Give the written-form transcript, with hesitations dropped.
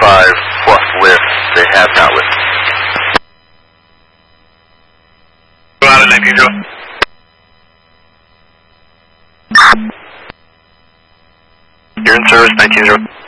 25 plus lift. They have not lifted. Go out of 19-0. You're in service, 19-0.